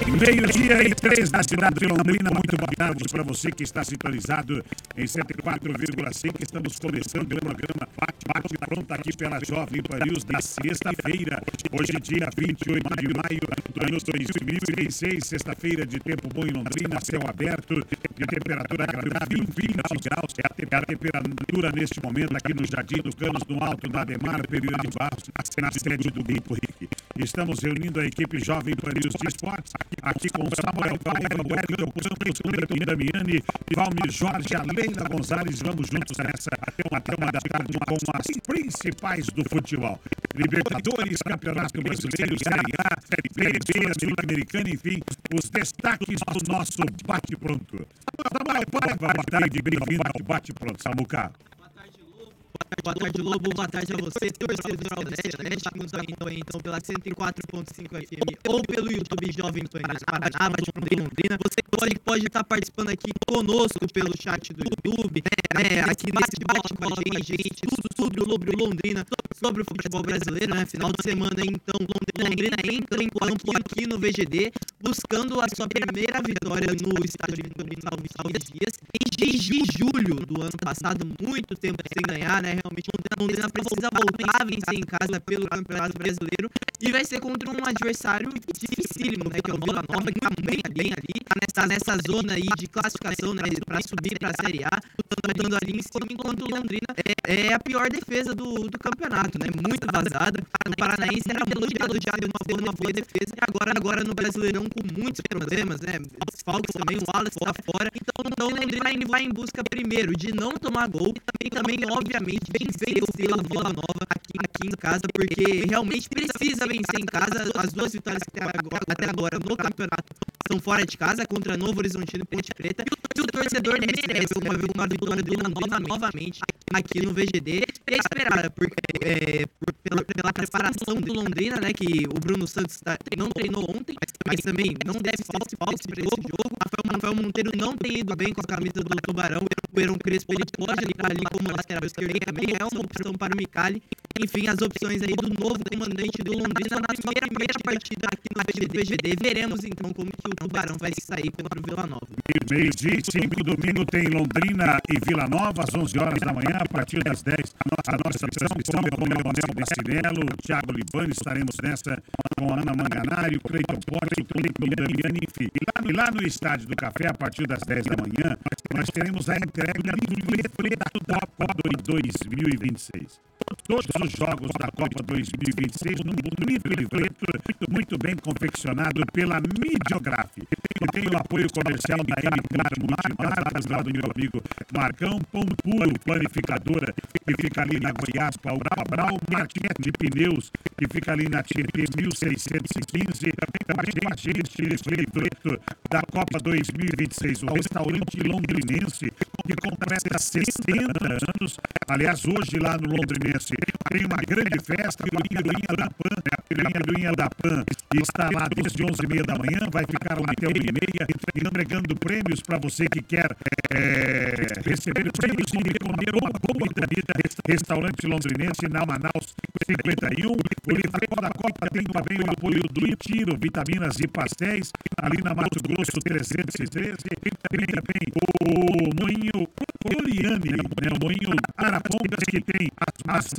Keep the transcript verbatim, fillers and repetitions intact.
Meio-dia e três da cidade de Londrina. Muito boa tarde para você que está sintonizado em cento e quatro vírgula cinco. Estamos começando o programa Bate Pronto aqui pela Jovem Pan News de sexta-feira. Hoje, dia vinte e oito de maio do ano dois mil e vinte e seis. Sexta-feira de tempo bom em Londrina, céu aberto, de temperatura agradável, vinte graus. É a temperatura neste momento aqui no Jardim do Canos, no Alto da Ademar Pereira de Barros, na sede do Grupo R I C. Estamos reunindo a equipe Jovem Pan News de Esportes, aqui com Samuel Paiva, o Hélio Santos, o Cleiton Damiani, Valmir Jorge, a Leila Gonzalez. Vamos juntos nessa até uma da tarde com as principais do futebol. Libertadores, Campeonato Brasileiro, Série A, Série B, Sul-Americana, enfim, os destaques do nosso Bate-Pronto. Samuel Paiva, boa tarde, bem-vindo ao Bate-Pronto, Samuca. Boa tarde, Lobo. Boa tarde a você, torcedor Aldeste, Leste, que nos acompanha então pela cento e quatro ponto cinco F M ou pelo YouTube Jovem Pan News Paraná, de Londrina. Você pode, pode estar participando aqui conosco pelo chat do YouTube, né, aqui nesse debate com a gente, gente, tudo sobre o Lobo Londrina, sobre o futebol brasileiro, né? Final de semana, então, Londrina entra em campo aqui no V G D, buscando a sua primeira vitória no estádio Vitorino Alves Dias, em julho do ano passado, muito tempo sem ganhar, né? Realmente Londrina precisa voltar a vencer em casa pelo Campeonato Brasileiro e vai ser contra um adversário dificílimo, né? Que é o Vila Nova, que tá bem, bem ali, tá nessa zona aí de classificação, né? Pra subir pra Série A, lutando ali em cima, enquanto o Londrina é, é a pior defesa do, do campeonato, né? Muito vazada. No Paranaense era elogiado já de uma boa, uma boa defesa, e agora, agora no Brasileirão com muitos problemas, né? Desfalques também, o Wallace tá fora. Então, então o Londrina vai em busca primeiro de não tomar gol e também, também obviamente, vencer o Vila Nova aqui, aqui em casa, porque realmente precisa vencer em casa. As duas vitórias que tem agora, até agora no campeonato são fora de casa, contra Novo Horizontino e Ponte Preta. E o torcedor merece uma, uma vitória do Londrina novamente aqui no V G D. É esperada porque, é, por, pela, pela preparação do Londrina, né, que o Bruno Santos tá, não treinou ontem, mas também não deve false false para esse jogo. O Rafael Monteiro não tem ido bem com a camisa do Tubarão. O Heron Crespo ele pode entrar ali como lateral esquerdo, também é uma opção para o Micali. Enfim, as opções aí do novo comandante do Londrina na sua primeira partida aqui no V G D. Veremos então como que o Tubarão vai sair contra o Vila Nova. Meio-dia e cinco, domingo tem Londrina e Vila Nova, às onze horas da manhã, a partir das dez. A nossa transmissão com o Leonel Decinello, o Thiago Libani, estaremos nessa com a Ana Manganari, o Cleiton Porte, o Cleiton Damiani, enfim. E lá, no, e lá no Estádio do Café, a partir das dez da manhã, nós teremos a entrega do livreto da Copa dois mil e vinte e seis. Todos os jogos da Copa dois mil e vinte e seis num bonito livreto, muito bem confeccionado pela Midiograf. E tem o apoio comercial da M quatro Multimarcas, lá do meu amigo Marcão, Pão Puro, planificadora, que fica ali na Goiás, Paural, Brau, Marquete de Pneus, que fica ali na Tietê mil seiscentos e quinze. Também com a gente esse livreto da Copa dois mil e vinte e seis, o restaurante londrinense, que completa sessenta anos. Aliás, hoje lá no Londrinense tem uma grande festa, a Piruinha da Pan, a Piruinha da Pan está lá desde onze e meia da manhã, vai ficar até uma e meia, entregando prêmios para você que quer é, receber prêmios e comer uma boa comida. Restaurante Londrinense na Manaus cinquenta e um. O livreto da Copa tem também o apoio do Tiro, vitaminas e pastéis, ali na Mato Grosso trezentos e treze. Tem também o Moinho Oriane, né, o Moinho Arapongas, que tem as